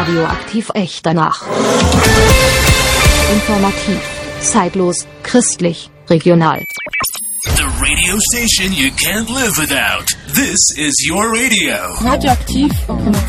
Radioaktiv echt danach. Informativ, zeitlos, christlich, regional. The radio station you can't live without. This is your radio. Radioaktiv.